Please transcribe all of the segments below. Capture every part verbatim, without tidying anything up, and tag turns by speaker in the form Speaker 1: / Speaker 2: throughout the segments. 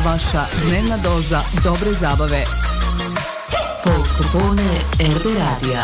Speaker 1: vaša dnevna doza dobre zabave. Folk popodne R B Radija.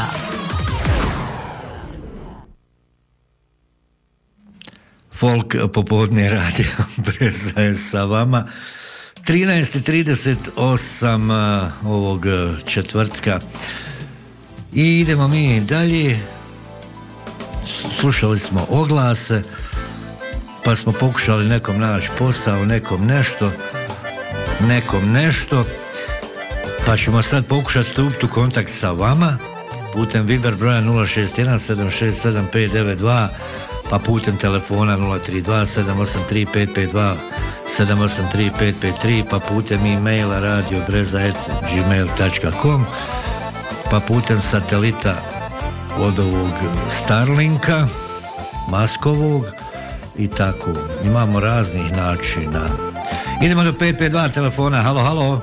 Speaker 2: Folk popodne radija Breza je sa vama. trinaest i trideset osam ovog četvrtka. I idemo mi dalje. Slušali smo oglase, pa smo pokušali nekom naći posao, nekom nešto, nekom nešto. Pa ćemo sad pokušati stupiti u kontakt sa vama putem Viber broja nula šest jedan sedam šest sedam pet devet dva, pa putem telefona nula tri dva sedam osam tri pet pet dva sedam osam tri pet pet tri, pa putem e-maila radio breza at gmail dot com, pa putem satelita od ovog Starlinka Maskovog i tako. Imamo raznih načina. Idemo do pet pet dva telefona. Halo, halo.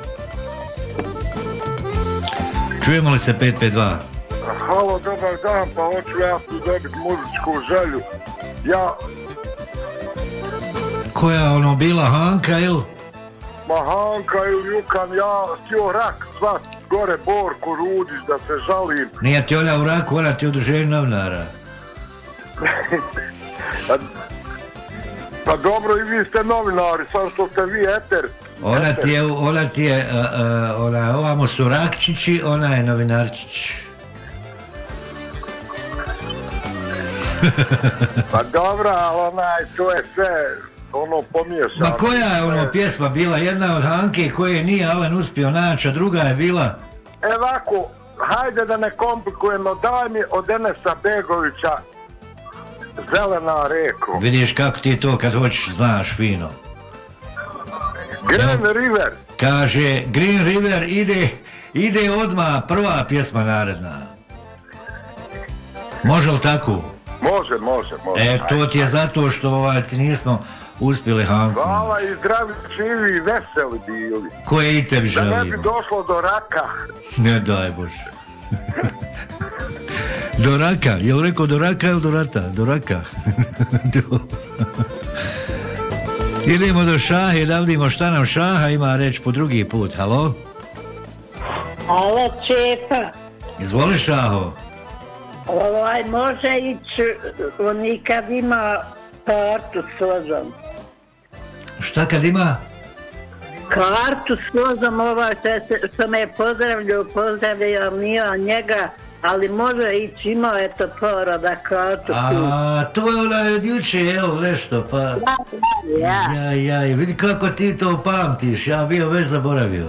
Speaker 2: Čujemo li se pet pet dva?
Speaker 3: Halo, dobar dan, pa hoću ja tu dobiti muzičku želju. Ja...
Speaker 2: Koja ono bila, Hanka ili?
Speaker 3: Ma Hanka ili Jukan, ja htio rak svat gore Borku Rudić da se žalim.
Speaker 2: Nije ti ona u raku, ona ti udruženje novinara.
Speaker 3: Pa dobro, i vi ste novinari, samo što ste vi eter.
Speaker 2: Ona
Speaker 3: eter.
Speaker 2: ti je, ona ti je, uh, uh, ona, ovamo su Rakčići, ona je novinarčić.
Speaker 3: Pa dobra, ali onaj, to je sve ono pomiješano.
Speaker 2: Ma koja je ono pjesma bila? Jedna od Hanke koje nije Alen uspio naći, a druga je bila?
Speaker 3: Evako, hajde da ne komplikujemo, daj mi od Enesa Begovića Zelena reko.
Speaker 2: Vidiš kako ti to kad hoćeš znaš fino.
Speaker 3: Green ja. River.
Speaker 2: Kaže, Green River ide, ide odmah prva pjesma naredna. Može li tako?
Speaker 3: Može, može, može.
Speaker 2: E, to ti je zato što ovaj, ti nismo uspjeli Hanku.
Speaker 3: Hvala i zdravi, živi i veseli bili.
Speaker 2: Koje i tebi želimo.
Speaker 3: Da ne bi došlo do raka.
Speaker 2: Ne daj Bože. Do raka, je li rekao do raka ili do rata? Do raka. do... Idemo do Šahe, da vidimo šta nam Šaha ima reći po drugi put. Halo?
Speaker 4: Halo, Čepa.
Speaker 2: Izvoli, Šaho.
Speaker 4: Ovaj, može ići, on kad ima kartu s vozom.
Speaker 2: Šta kad ima?
Speaker 4: Kartu s vozom, ovaj što me je pozdravljio, pozdravljio nije njega, ali može ići, imao je to poroda kartu.
Speaker 2: A, to je ona od juče, evo nešto, pa...
Speaker 4: Ja, ja.
Speaker 2: Ja, ja, vidi kako ti to pamtiš, ja bio već zaboravio.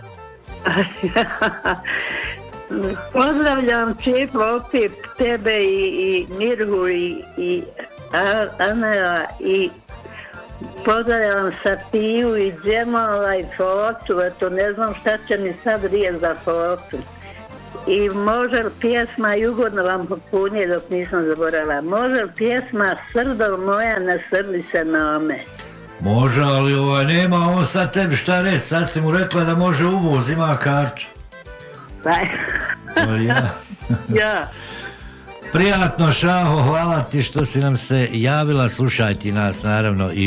Speaker 4: Pozdravljam Čepo opet tebe i, i Mirhu i, i Anela i pozdravljam Satiju i Džemala i Fotu, eto ne znam šta će mi sad rijeti za Fotu. I može li pjesma, i ugodno vam popunje dok nisam zaboravila, može li pjesma Srdo moja ne srdi se na me?
Speaker 2: Može, ali ovaj, nema on sad tebi šta reći, sad si mu rekla da može uvoz, ima kartu. O, ja.
Speaker 4: Ja.
Speaker 2: Prijatno, Šaho, hvala ti što si nam se javila, slušaj ti nas naravno i